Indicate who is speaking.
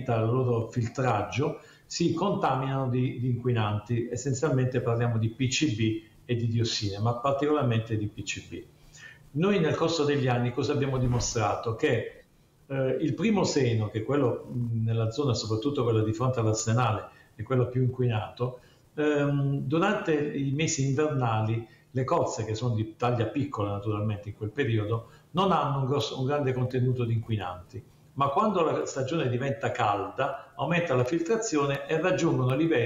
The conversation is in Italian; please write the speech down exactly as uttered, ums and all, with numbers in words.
Speaker 1: aumenta il loro filtraggio, si contaminano di, di inquinanti. Essenzialmente parliamo di P C B e di diossine, ma particolarmente di P C B. Noi nel corso degli anni cosa abbiamo dimostrato? Che eh, il primo seno, che è quello mh, nella zona, soprattutto quella di fronte all'Arsenale, è quello più inquinato, ehm, durante i mesi invernali le cozze, che sono di taglia piccola naturalmente in quel periodo, non hanno un, grosso, un grande contenuto di inquinanti, ma quando la stagione diventa calda aumenta la filtrazione e raggiungono livelli